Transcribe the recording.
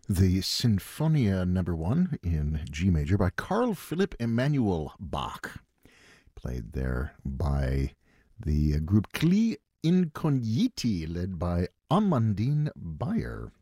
The Sinfonia Number 1 in G major by Carl Philipp Emanuel Bach, played there by the group Cli Incogniti, led by Amandine Bayer.